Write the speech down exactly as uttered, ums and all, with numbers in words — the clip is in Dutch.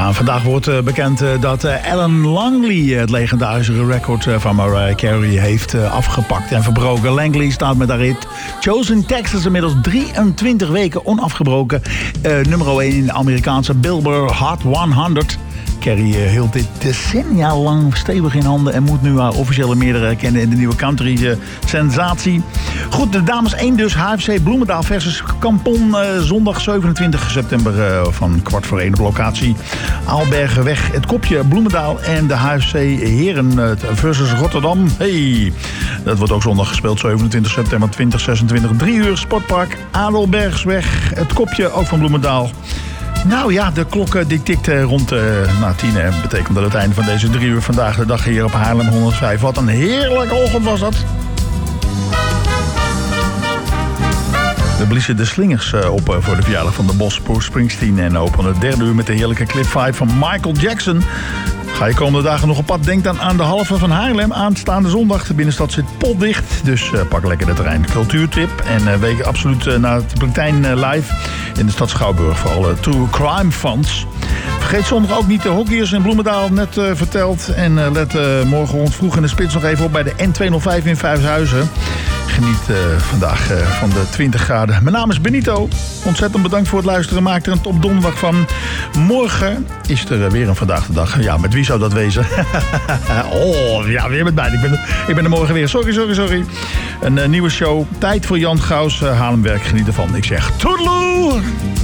Ja, vandaag wordt uh, bekend uh, dat uh, Alan Langley het legendarische record uh, van Mariah Carey heeft uh, afgepakt en verbroken. Langley staat met haar hit Chosen Texas inmiddels drieëntwintig weken onafgebroken. Uh, nummer één in de Amerikaanse Billboard Hot honderd. Carey uh, hield dit decennia lang stevig in handen en moet nu haar officiële meerdere herkennen in de nieuwe country-sensatie. Uh, Goed, de dames één dus. H F C Bloemendaal versus Kampon. Uh, zondag zevenentwintig september uh, van kwart voor één op locatie Aalbergenweg. Het kopje Bloemendaal en de H F C Heren uh, versus Rotterdam. Hey, dat wordt ook zondag gespeeld. zevenentwintig september twintig zesentwintig. drie uur Sportpark Adelbergsweg. Het kopje ook van Bloemendaal. Nou ja, de klok die tikt rond uh, nou, tien. Hè. Betekent dat het einde van deze drie uur vandaag de dag hier op Haarlem honderdvijf. Wat een heerlijke ochtend was dat. We bliezen de slingers uh, op uh, voor de verjaardag van de Bos, Bruce Springsteen. En openen het derde uur met de heerlijke clip vijf van Michael Jackson. Ga je komende dagen nog op pad? Denk dan aan de halve van Haarlem. Aanstaande zondag. De binnenstad zit potdicht. Dus uh, pak lekker de terrein. Cultuurtrip. En uh, week absoluut uh, naar het Pleintijn uh, live in de stad Schouwburg. Voor alle true crime fans. Vergeet zondag ook niet de hockeyers in Bloemendaal, net uh, verteld. En uh, let uh, morgen rond vroeg in de spits nog even op bij de N tweehonderdvijf in Vijfhuizen. Geniet uh, vandaag uh, van de twintig graden. Mijn naam is Benito. Ontzettend bedankt voor het luisteren. Maak er een top donderdag van. Morgen is er uh, weer een Vandaag de Dag. Ja, met wie zou dat wezen? oh, ja, weer met mij. Ik ben, ik ben er morgen weer. Sorry, sorry, sorry. Een uh, nieuwe show. Tijd voor Jan Gauws. Uh, Haarlemwerk. Geniet ervan. Ik zeg toedeloe!